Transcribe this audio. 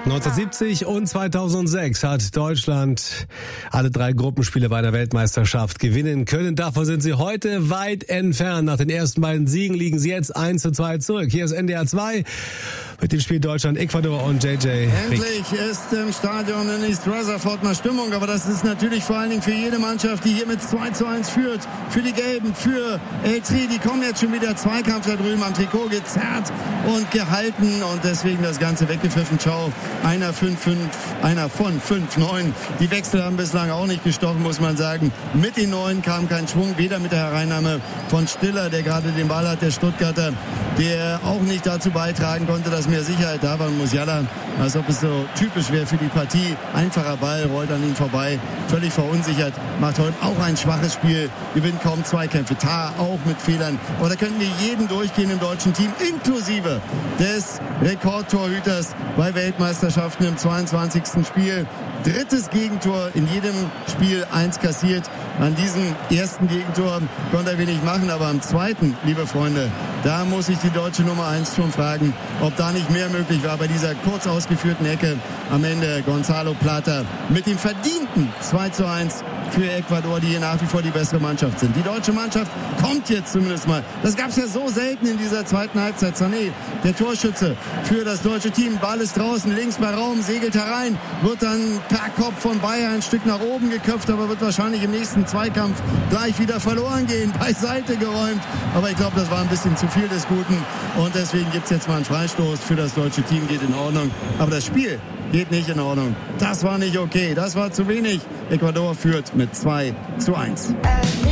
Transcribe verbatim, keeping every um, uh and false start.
neunzehnhundertsiebzig und zweitausendsechs hat Deutschland alle drei Gruppenspiele bei einer Weltmeisterschaft gewinnen können. Davon sind sie heute weit entfernt. Nach den ersten beiden Siegen liegen sie jetzt eins zu zwei zurück. Hier ist N D R zwei mit dem Spiel Deutschland-Ecuador und J J. Endlich ist im Stadion in East Rutherford mal Stimmung, aber das ist natürlich vor allen Dingen für jede Mannschaft, die hier mit zwei zu eins führt. Für die Gelben, für El Tri, die kommen jetzt schon wieder Zweikampf da drüben am Trikot gezerrt und gehalten und deswegen das Ganze weggepfiffen. Ciao. Einer fünf fünf, einer von fünf neun. Die Wechsel haben bislang auch nicht gestochen, muss man sagen. Mit den Neuen kam kein Schwung, weder mit der Hereinnahme von Stiller, der gerade den Ball hat, der Stuttgarter, der auch nicht dazu beitragen konnte, dass mehr Sicherheit da war. Und Musiala, als ob es so typisch wäre für die Partie. Einfacher Ball, rollt an ihm vorbei, völlig verunsichert, macht heute auch ein schwaches Spiel, gewinnt kaum Zweikämpfe. Tar auch mit Fehlern. Aber da könnten wir jeden durchgehen im deutschen Team, inklusive des Rekordtorhüters bei Weltmeisterschaften im zweiundzwanzigsten Spiel. Drittes Gegentor in jedem Spiel, eins kassiert. An diesem ersten Gegentor konnte er wenig machen, aber am zweiten, liebe Freunde, da muss ich die deutsche Nummer eins schon fragen, ob da nicht mehr möglich war bei dieser kurz ausgeführten Ecke. Am Ende Gonzalo Plata mit dem verdienten zwei zu eins für Ecuador, die hier nach wie vor die bessere Mannschaft sind. Die deutsche Mannschaft kommt jetzt zumindest mal. Das gab es ja so selten in dieser zweiten Halbzeit. Sané, der Torschütze für das deutsche Team. Ball ist draußen, links bei Raum, segelt herein, wird dann per Kopf von Bayer ein Stück nach oben geköpft, aber wird wahrscheinlich im nächsten Zweikampf gleich wieder verloren gehen, beiseite geräumt. Aber ich glaube, das war ein bisschen zu viel des Guten und deswegen gibt es jetzt mal einen Freistoß für das deutsche Team, geht in Ordnung. Aber das Spiel geht nicht in Ordnung. Das war nicht okay, das war zu wenig. Ecuador führt mit zwei zu eins.